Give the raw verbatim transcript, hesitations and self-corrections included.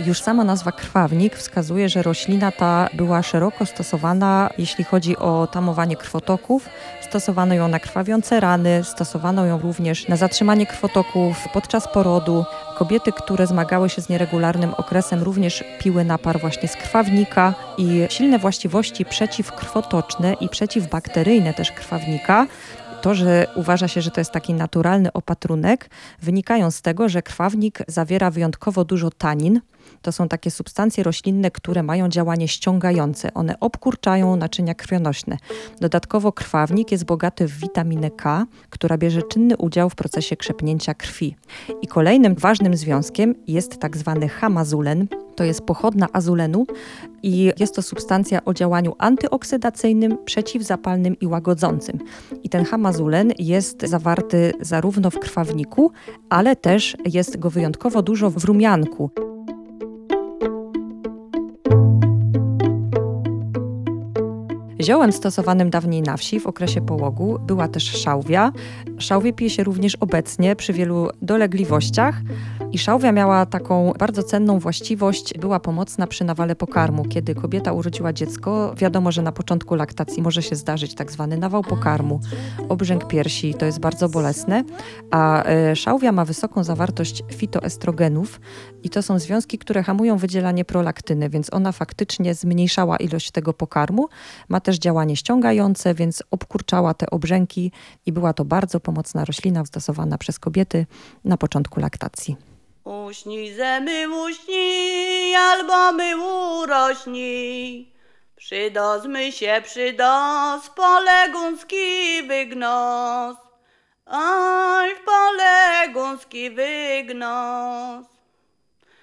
Już sama nazwa krwawnik wskazuje, że roślina ta była szeroko stosowana, jeśli chodzi o tamowanie krwotoków. Stosowano ją na krwawiące rany, stosowano ją również na zatrzymanie krwotoków podczas porodu. Kobiety, które zmagały się z nieregularnym okresem, również piły napar właśnie z krwawnika i silne właściwości przeciwkrwotoczne i przeciwbakteryjne też krwawnika. To, że uważa się, że to jest taki naturalny opatrunek, wynikają z tego, że krwawnik zawiera wyjątkowo dużo tanin. To są takie substancje roślinne, które mają działanie ściągające. One obkurczają naczynia krwionośne. Dodatkowo krwawnik jest bogaty w witaminę K, która bierze czynny udział w procesie krzepnięcia krwi. I kolejnym ważnym związkiem jest tak zwany hamazulen. To jest pochodna azulenu i jest to substancja o działaniu antyoksydacyjnym, przeciwzapalnym i łagodzącym. I ten hamazulen jest zawarty zarówno w krwawniku, ale też jest go wyjątkowo dużo w rumianku. Ziołem stosowanym dawniej na wsi w okresie połogu była też szałwia. Szałwię pije się również obecnie przy wielu dolegliwościach i szałwia miała taką bardzo cenną właściwość, była pomocna przy nawale pokarmu. Kiedy kobieta urodziła dziecko, wiadomo, że na początku laktacji może się zdarzyć tak zwany nawał pokarmu, obrzęk piersi, to jest bardzo bolesne, a szałwia ma wysoką zawartość fitoestrogenów i to są związki, które hamują wydzielanie prolaktyny, więc ona faktycznie zmniejszała ilość tego pokarmu. Ma też działanie ściągające, więc obkurczała te obrzęki i była to bardzo pomocna roślina stosowana przez kobiety na początku laktacji. Uśnij ze my uśnij, albo my urośnij. Przydozmy się przydos, pole górski wygnos. Oj, w pole górski wygnos.